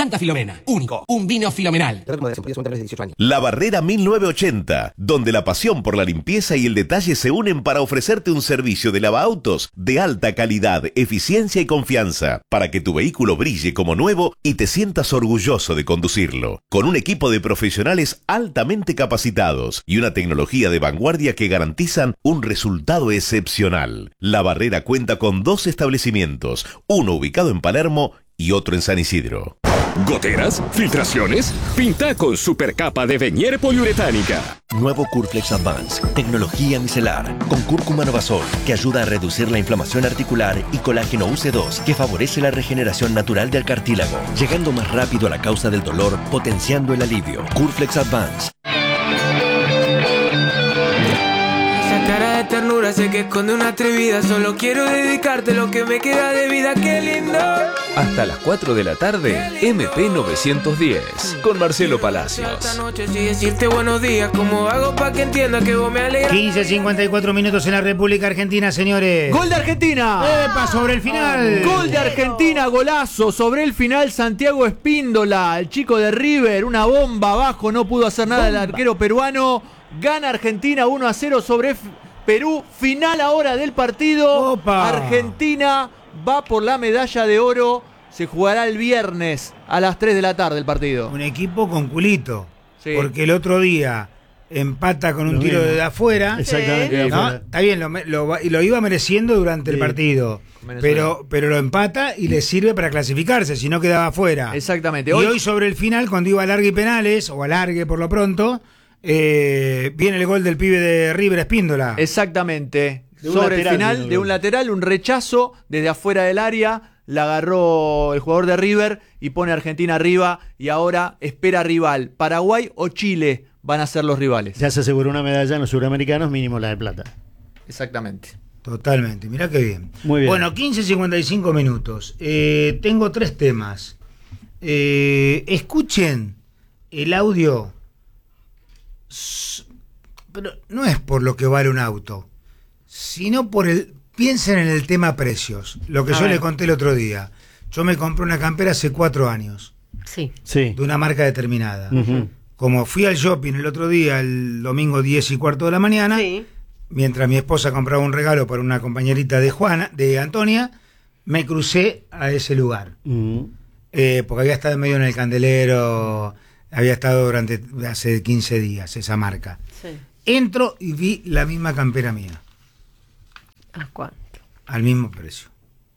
Santa Filomena, único, un vino filomenal. La Barrera 1980, donde la pasión por la limpieza y el detalle se unen para ofrecerte un servicio de lavaautos de alta calidad, eficiencia y confianza, para que tu vehículo brille como nuevo y te sientas orgulloso de conducirlo. Con un equipo de profesionales altamente capacitados y una tecnología de vanguardia que garantizan un resultado excepcional. La Barrera cuenta con 2 establecimientos, uno ubicado en Palermo y otro en San Isidro. ¿Goteras? ¿Filtraciones? Pinta con supercapa de Venier poliuretánica. Nuevo Curflex Advance, tecnología micelar, con cúrcuma novasol, que ayuda a reducir la inflamación articular, y colágeno UC2, que favorece la regeneración natural del cartílago, llegando más rápido a la causa del dolor, potenciando el alivio. Curflex Advance. Cara de ternura sé que esconde una atrevida. Solo quiero dedicarte lo que me queda de vida. ¡Qué lindo! Hasta las 4 de la tarde, MP 910, con Marcelo Palacios. Esta noche sí decirte buenos días. ¿Cómo hago para que entienda que vos me alegras? 15:54 minutos en la República Argentina, señores. ¡Gol de Argentina! ¡Epa! Sobre el final. ¡Gol de Argentina! ¡Golazo! Sobre el final, Santiago Espíndola, el chico de River, una bomba abajo, no pudo hacer nada el arquero peruano. Gana Argentina 1-0 sobre Perú. Final ahora del partido. Opa. Argentina va por la medalla de oro. Se jugará el viernes a las 3 de la tarde el partido. Un equipo con culito. Sí. Porque el otro día empata con un tiro de afuera. Exactamente. ¿No? Está bien, lo iba mereciendo durante el partido. Pero lo empata y le sirve para clasificarse, si no quedaba afuera. Exactamente. Y hoy sobre el final, cuando iba a alargue y penales, o alargue por lo pronto, viene el gol del pibe de River, Espíndola. Exactamente. Sobre el final, de un lateral, un rechazo desde afuera del área. La agarró el jugador de River y pone a Argentina arriba. Y ahora espera rival. Paraguay o Chile van a ser los rivales. Ya se aseguró una medalla en los suramericanos, mínimo la de plata. Exactamente. Totalmente, mirá qué bien. Muy bien. Bueno, 15:55 minutos. Tengo 3 temas. Escuchen el audio. Pero no es por lo que vale un auto, sino por piensen en el tema precios. Lo que yo le conté el otro día. Yo me compré una campera hace 4 años. Sí. De una marca determinada. Como fui al shopping el otro día, el domingo 10:15 de la mañana, mientras mi esposa compraba un regalo para una compañerita de Antonia, me crucé a ese lugar. Porque había estado medio en el candelero, había estado hace 15 días esa marca. Entro y vi la misma campera mía. ¿A cuánto? Al mismo precio.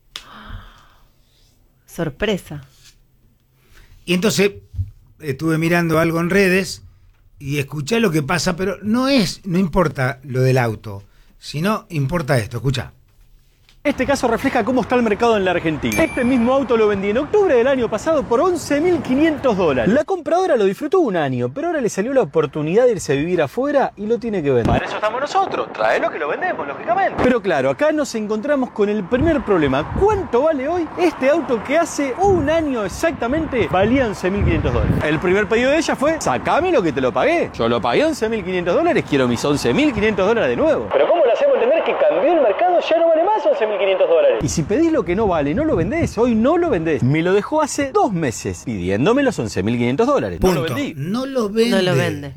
Sorpresa. Y entonces estuve mirando algo en redes y escuché lo que pasa, pero no importa lo del auto, sino importa esto, escuchá. Este caso refleja cómo está el mercado en la Argentina. Este mismo auto lo vendí en octubre del año pasado por $11.500. La compradora lo disfrutó un año, pero ahora le salió la oportunidad de irse a vivir afuera y lo tiene que vender. Para eso estamos nosotros, traelo que lo vendemos, lógicamente. Pero claro, acá nos encontramos con el primer problema. ¿Cuánto vale hoy este auto que hace un año exactamente valía $11.500? El primer pedido de ella fue, sacame lo que te lo pagué. Yo lo pagué $11.500, quiero mis $11.500 de nuevo. Pero ¿cómo le hacemos entender que cambió el mercado? Ya no vale más $11.500. Y si pedís lo que no vale, no lo vendés. Hoy no lo vendés. Me lo dejó hace 2 meses pidiéndome los $11.500. No lo vendí. No lo vende.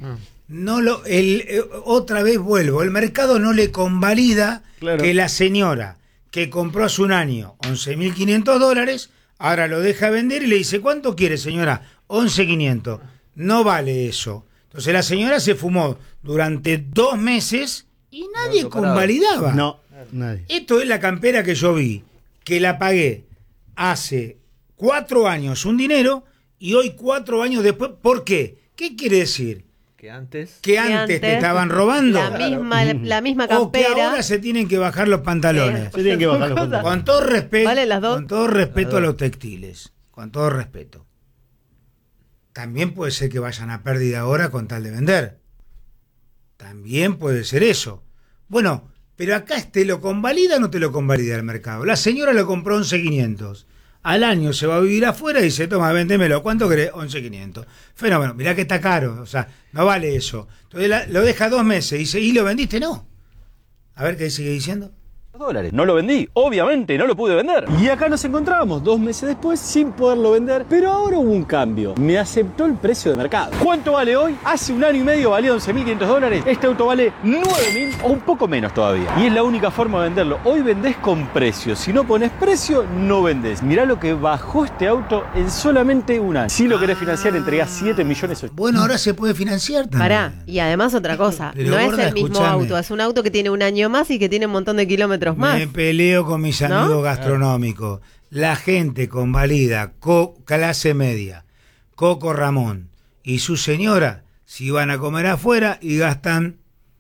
Otra vez vuelvo. El mercado no le convalida que la señora que compró hace un año $11.500, ahora lo deja vender y le dice, ¿cuánto quiere, señora? $11.500. No vale eso. Entonces la señora se fumó durante 2 meses y nadie convalidaba. No. Nadie. Esto es la campera que yo vi, que la pagué hace 4 años un dinero y hoy 4 años después. ¿Por qué? ¿Qué quiere decir? Que antes te estaban robando. La misma campera. O que ahora se tienen que bajar los pantalones. Se tienen que bajar los pantalones. Con todo respeto, ¿Vale las dos? con todo respeto a los textiles. Con todo respeto. También puede ser que vayan a pérdida ahora con tal de vender. También puede ser eso. Bueno, pero acá te lo convalida o no te lo convalida el mercado. La señora lo compró $11.500. Al año se va a vivir afuera y dice, toma, véndemelo. ¿Cuánto querés? $11.500. Fenómeno, mirá que está caro. O sea, no vale eso. Entonces lo deja 2 meses y dice, ¿y lo vendiste? No. A ver qué sigue diciendo. $500. No lo vendí, obviamente no lo pude vender. Y acá nos encontrábamos 2 meses después sin poderlo vender, pero ahora hubo un cambio. Me aceptó el precio de mercado. ¿Cuánto vale hoy? Hace 1 año y medio valía $11.500. Este auto vale $9.000 o un poco menos todavía. Y es la única forma de venderlo. Hoy vendés con precio. Si no pones precio, no vendés. Mirá lo que bajó este auto en solamente 1 año. Si lo querés financiar, entregás 7 millones. Bueno, ahora se puede financiar también. Pará, y además otra cosa, Pero, no gorda, es el mismo escuchame. auto, es un auto que tiene 1 año más y que tiene un montón de kilómetros más. Me peleo con mis amigos ¿No? gastronómicos. La gente convalida, clase media, Coco Ramón y su señora, si van a comer afuera y gastan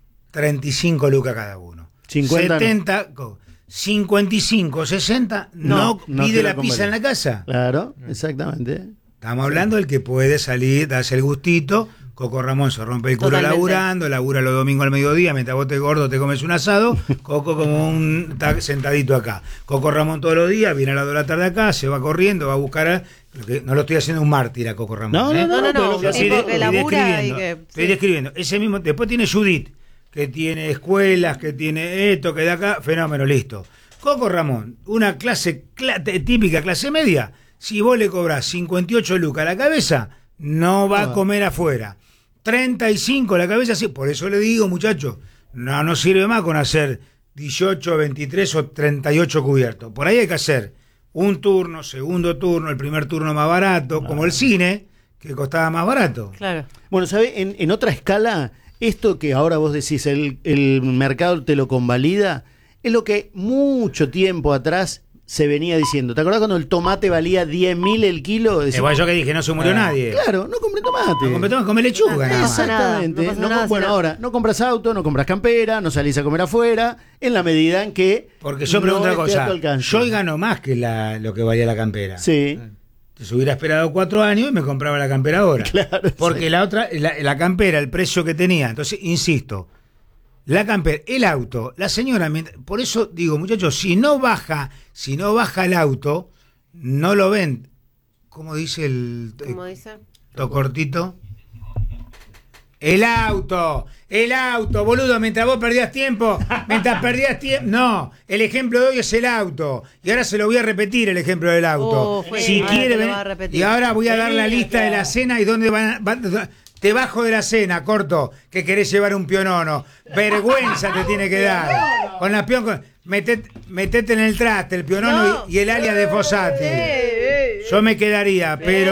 35 lucas cada uno. 50 70, 55, 60, no pide quiero la pizza comer. en la casa. Claro, exactamente. Estamos hablando del que puede salir, darse el gustito. Coco Ramón se rompe el culo Totalmente. laburando, labura los domingos al mediodía, mientras vos te gordo te comes un asado, Coco como está sentadito acá. Coco Ramón todos los días, viene a las 2 de la tarde acá, se va corriendo, va a buscar, no lo estoy haciendo un mártir a Coco Ramón. No, No, Yo un tipo que labura y que... estoy describiendo. Ese mismo, después tiene Judith, que tiene escuelas, que tiene esto, que de acá, fenómeno, listo. Coco Ramón, una típica clase media, si vos le cobrás 58 lucas a la cabeza, no va a comer afuera. 35 la cabeza, sí. Por eso le digo, muchachos, no sirve más con hacer 18, 23 o 38 cubiertos. Por ahí hay que hacer un turno, segundo turno, el primer turno más barato, como el cine, que costaba más barato. Claro. Bueno, ¿sabes? En otra escala, esto que ahora vos decís, el mercado te lo convalida, es lo que mucho tiempo atrás se venía diciendo. ¿Te acordás cuando el tomate valía 10.000 el kilo? Igual yo que dije, no se murió nadie. Claro, no compré tomate. No compré tomate, come lechuga. nada más. Exactamente. No pasa nada, Bueno, sino- ahora, no compras auto, no compras campera, no salís a comer afuera, en la medida en que... Porque yo pregunto una no esté a tu cosa, alcance. yo hoy gano más que lo que valía la campera. Sí. Entonces hubiera esperado 4 años y me compraba la campera ahora. Claro, Porque sí. la otra, la campera, el precio que tenía. Entonces, insisto, la campera, el auto, la señora, por eso digo, muchachos, si no baja el auto, no lo ven. ¿Cómo dice ¿Cómo dice? to cortito? El auto, boludo, mientras vos perdías tiempo, no, el ejemplo de hoy es el auto, y ahora se lo voy a repetir el ejemplo del auto. Fue Si mal, quiere te lo ven- va a repetir. y ahora voy a dar la lista de la cena y dónde te bajo de la cena, corto, que querés llevar un pionono. Vergüenza te tiene que dar. Con la metete en el traste, el pionono y el alias de Fossati. Yo me quedaría, pero